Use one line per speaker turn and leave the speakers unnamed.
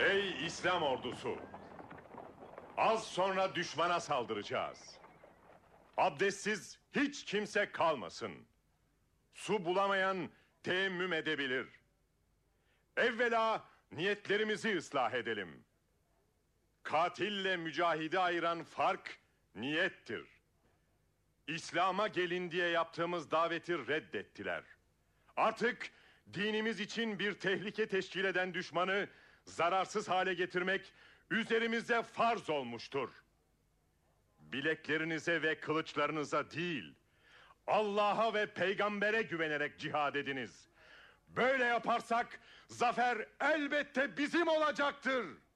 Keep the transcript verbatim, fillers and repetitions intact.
Ey İslam ordusu! Az sonra düşmana saldıracağız. Abdestsiz hiç kimse kalmasın. Su bulamayan teyemmüm edebilir. Evvela niyetlerimizi ıslah edelim. Katille mücahidi ayıran fark niyettir. İslam'a gelin diye yaptığımız daveti reddettiler. Artık dinimiz için bir tehlike teşkil eden düşmanı zararsız hale getirmek üzerimize farz olmuştur. Bileklerinize ve kılıçlarınıza değil, Allah'a ve peygambere güvenerek cihad ediniz. Böyle yaparsak zafer elbette bizim olacaktır.